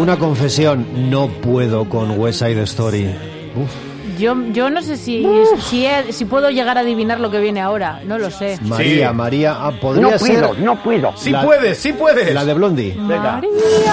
una confesión. No puedo con West Side Story. Uf. Yo no sé si puedo llegar a adivinar lo que viene ahora. No lo sé. María, podría ser... No puedo. Sí puedes. La de Blondie. Venga. María.